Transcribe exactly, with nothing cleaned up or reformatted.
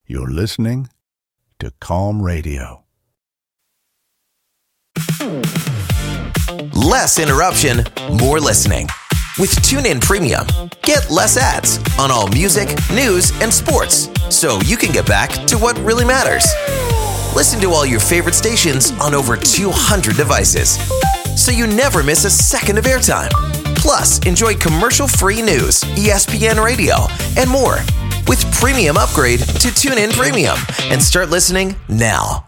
You're listening to Calm Radio. Less interruption, more listening. With TuneIn Premium, get less ads on all music, news, and sports, so you can get back to what really matters. Listen to all your favorite stations on over two hundred devices, so you never miss a second of airtime. Plus, enjoy commercial-free news, E S P N Radio, and more. With Premium, upgrade to TuneIn Premium and start listening now.